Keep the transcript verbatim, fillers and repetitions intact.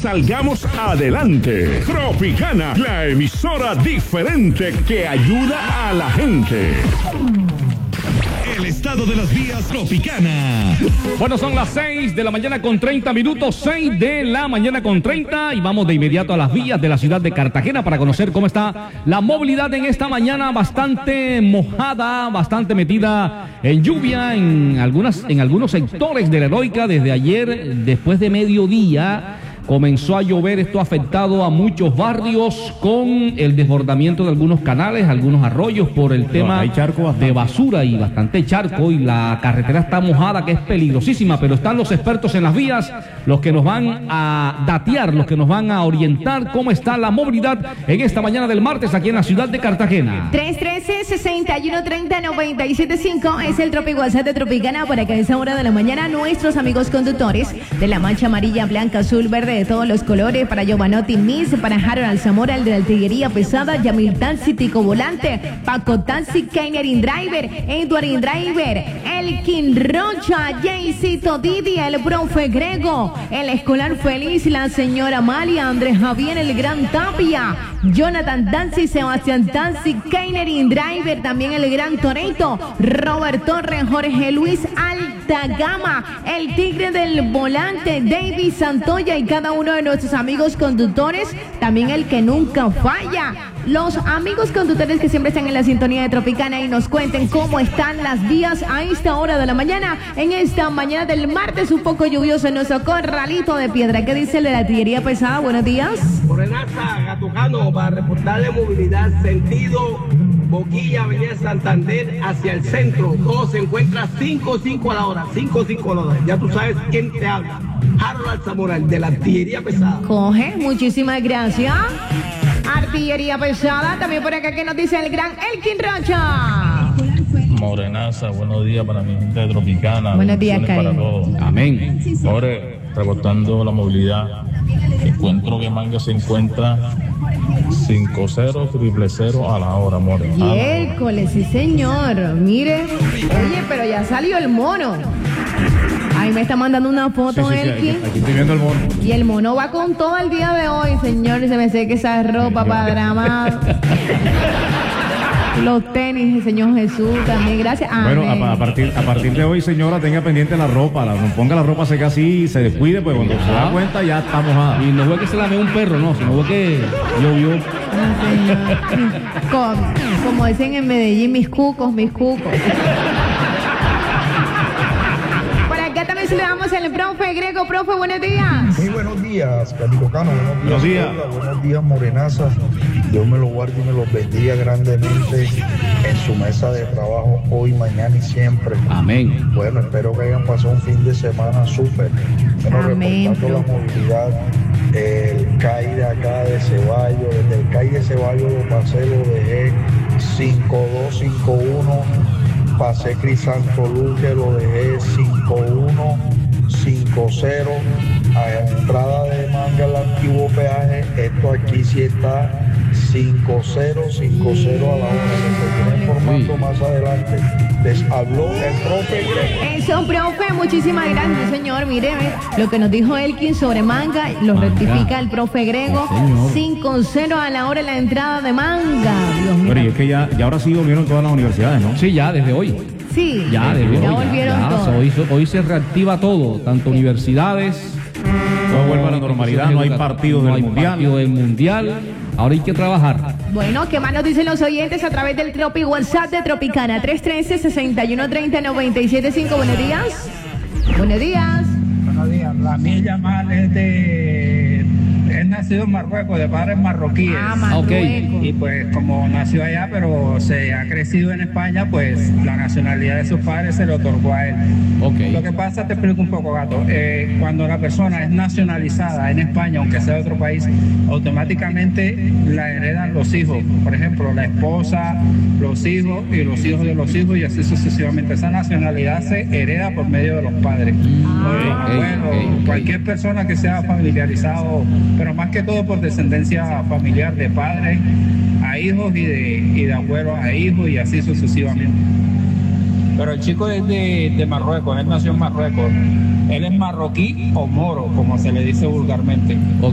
salgamos adelante. Tropicana, la emisora diferente que ayuda a la gente. El estado de las vías Tropicana. Bueno, son las seis de la mañana con treinta minutos, seis de la mañana con treinta, y vamos de inmediato a las vías de la ciudad de Cartagena para conocer cómo está la movilidad en esta mañana, bastante mojada, bastante metida en lluvia en algunas, en algunos sectores de la Heroica. Desde ayer, después de mediodía, comenzó a llover. Esto ha afectado a muchos barrios con el desbordamiento de algunos canales, algunos arroyos por el tema de basura y bastante charco, y la carretera está mojada, que es peligrosísima, pero están los expertos en las vías, los que nos van a datear, los que nos van a orientar cómo está la movilidad en esta mañana del martes aquí en la ciudad de Cartagena. tres uno tres, seis uno tres cero, nueve siete cinco es el Tropi WhatsApp de Tropicana para que a esa hora de la mañana nuestros amigos conductores de la mancha amarilla, blanca, azul, verde, de todos los colores, para Giovanotti Miss, para Harold Alzamora, el de la artillería pesada, Yamil Taxi, Tico Volante, Paco Taxi, Keiner Indriver, Edward Indriver, Elkin Rocha, Jaycito Didi, el profe Grego, el escolar feliz, la señora Amalia, Andrés Javier, el gran Tapia, Jonathan Taxi, Sebastián Taxi, Keiner Indriver, también el gran Toreto, Robert Torres, Jorge Luis Alta Gama, el tigre del volante, David Santoya, y cada uno de nuestros amigos conductores, también el que nunca falla, los amigos conductores que siempre están en la sintonía de Tropicana y nos cuenten cómo están las vías a esta hora de la mañana, en esta mañana del martes un poco lluvioso en nuestro corralito de piedra. ¿Qué dice el de la artillería pesada? Buenos días. Morenaza, Gatucano, para reportarle movilidad sentido Boquilla, Avenida Santander hacia el centro. Todo se encuentra cinco cinco a la hora, cinco cinco a la hora. Ya tú sabes quién te habla. Harold Alzamora, el de la artillería pesada. Coge, muchísimas gracias. Artillería pesada, también por acá que nos dice el gran Elkin Rocha. Morenaza, buenos días para mi gente de Tropicana. Buenos días, para todos. Amén. Ahora, reportando la movilidad, encuentro que Manga se encuentra cinco cero, triple cero a la hora, more. Miércoles, sí señor. Mire, oye, pero ya salió el mono. Ahí me está mandando una foto, Sí, sí, sí, Elkin. aquí, aquí estoy viendo el mono. Y el mono va con todo el día de hoy, señor. Se me sé que esa ropa para drama. Los tenis, el Señor Jesús también. Gracias. Bueno, Amén. a, a partir, a partir de hoy, señora, tenga pendiente la ropa. La, ponga la ropa seca así y se descuide, pues cuando se da cuenta ya está mojada. Y no fue que se la ve un perro, no, sino fue que llovió. Ah, señor. Como, como dicen en Medellín, mis cucos, mis cucos. Por acá también saludamos al profe Grego. Profe, buenos días. Muy buenos días, Caritocano. Buenos Buenos días. días. Puebla, buenos días, Morenaza. Dios me lo guarde y me los bendiga grandemente en su mesa de trabajo hoy, mañana y siempre. Amén. Bueno, espero que hayan pasado un fin de semana súper. Bueno, Amén, reportando la profe. movilidad, el C A I de acá de Ceballos, desde el C A I de Ceballos lo pasé, lo dejé cinco dos cinco uno, pasé Crisanto Luque, lo dejé cinco uno cinco cero, a entrada de Manga el antiguo peaje, esto aquí sí está cinco cero cinco cero a la hora. Les seguiré informando más adelante. Les habló el profe Grego. Eso, profe, muchísimas gracias, señor. Mire, lo que nos dijo Elkin sobre Manga, lo Manga. rectifica el profe Grego. Sí, señor. cinco cero a la hora en la entrada de Manga. Dios mío. Pero y es que ya, ya ahora sí volvieron todas las universidades, ¿no? Sí, ya desde hoy. Sí, Ya desde ya hoy. volvieron ya, todos. ya. Hoy, hoy se reactiva todo, tanto universidades. Todo vuelve a la normalidad, no hay partidos no del hay mundial. partido del mundial. Ahora hay que trabajar. Bueno, ¿qué más nos dicen los oyentes a través del Tropi WhatsApp de Tropicana? tres uno tres, seis uno tres cero, nueve siete cinco. Buenos días. Buenos días. Buenos días. La mía llamada es de... Él nacido en Marruecos, de padres marroquíes. Ah, Marruecos. Y pues como nació allá, pero se ha crecido en España, pues la nacionalidad de sus padres se le otorgó a él. Ok. Lo que pasa, te explico un poco, Gato. Eh, cuando la persona es nacionalizada en España, aunque sea de otro país, automáticamente la heredan los hijos. Por ejemplo, la esposa, los hijos y los hijos de los hijos y así sucesivamente. Esa nacionalidad se hereda por medio de los padres. Ah, Los ok, abuelos, ok, ok. cualquier persona que sea familiarizado, pero más que todo por descendencia familiar de padres a hijos y de, y de abuelos a hijos y así sucesivamente. Pero el chico es de, de Marruecos, él nació en Marruecos. Él es marroquí o moro, como se le dice vulgarmente.